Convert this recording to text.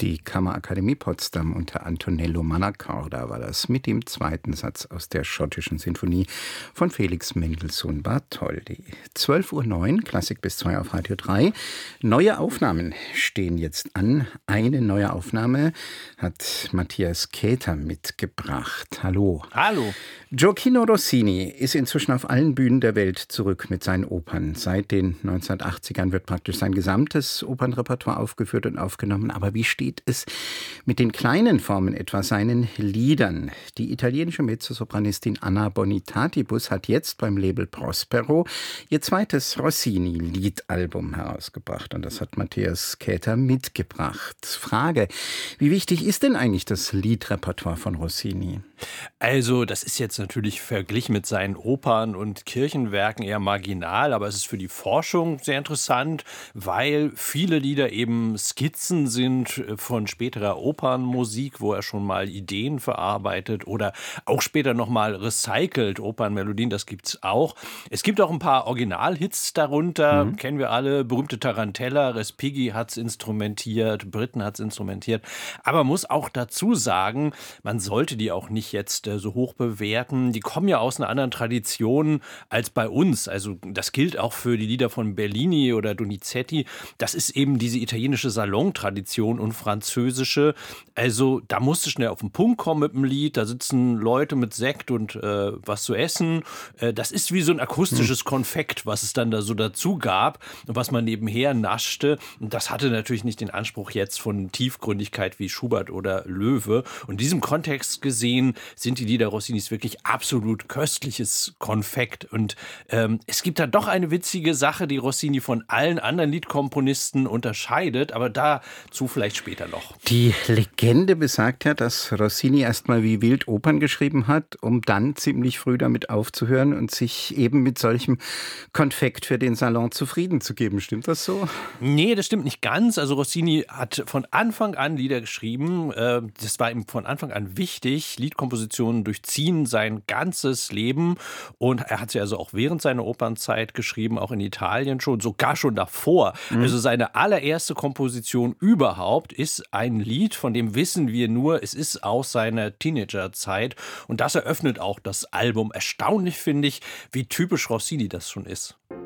Die Kammerakademie Potsdam unter Antonello Mannacorda war das mit dem zweiten Satz aus der schottischen Sinfonie von Felix Mendelssohn Bartholdy. 12:09 Uhr, Klassik bis 2 auf Radio 3. Neue Aufnahmen stehen jetzt an. Eine neue Aufnahme hat Matthias Käther mitgebracht. Hallo. Hallo. Gioachino Rossini ist inzwischen auf allen Bühnen der Welt zurück mit seinen Opern. Seit den 1980ern wird praktisch sein gesamtes Opernrepertoire aufgeführt und aufgenommen. Aber wie steht es mit den kleinen Formen, etwa seinen Liedern? Die italienische Mezzosopranistin Anna Bonitatibus hat jetzt beim Label Prospero ihr zweites Rossini-Liedalbum herausgebracht. Und das hat Matthias Käther mitgebracht. Frage, wie wichtig ist denn eigentlich das Liedrepertoire von Rossini? Also, das ist jetzt natürlich verglichen mit seinen Opern und Kirchenwerken eher marginal, aber es ist für die Forschung sehr interessant, weil viele Lieder eben Skizzen sind von späterer Opernmusik, wo er schon mal Ideen verarbeitet oder auch später nochmal recycelt Opernmelodien, das gibt's auch. Es gibt auch ein paar Originalhits darunter, kennen wir alle, berühmte Tarantella, Respighi hat's instrumentiert, Britten hat's instrumentiert, aber man muss auch dazu sagen, man sollte die auch nicht jetzt so hoch bewerten. Die kommen ja aus einer anderen Tradition als bei uns. Also das gilt auch für die Lieder von Bellini oder Donizetti. Das ist eben diese italienische Salontradition und französische. Also da musst du schnell auf den Punkt kommen mit dem Lied. Da sitzen Leute mit Sekt und was zu essen. Das ist wie so ein akustisches Konfekt, was es dann da so dazu gab und was man nebenher naschte. Und das hatte natürlich nicht den Anspruch jetzt von Tiefgründigkeit wie Schubert oder Löwe. Und in diesem Kontext gesehen sind die Lieder Rossinis wirklich absolut köstliches Konfekt. Und es gibt da doch eine witzige Sache, die Rossini von allen anderen Liedkomponisten unterscheidet, aber dazu vielleicht später noch. Die Legende besagt ja, dass Rossini erstmal wie wild Opern geschrieben hat, um dann ziemlich früh damit aufzuhören und sich eben mit solchem Konfekt für den Salon zufrieden zu geben. Stimmt das so? Nee, das stimmt nicht ganz. Also Rossini hat von Anfang an Lieder geschrieben. Das war ihm von Anfang an wichtig. Liedkompositionen durchziehen sein ganzes Leben. Und er hat sie also auch während seiner Opernzeit geschrieben, auch in Italien schon, sogar schon davor. Also seine allererste Komposition überhaupt ist ein Lied, von dem wissen wir nur, es ist aus seiner Teenagerzeit. Und das eröffnet auch das Album. Erstaunlich finde ich, wie typisch Rossini das schon ist.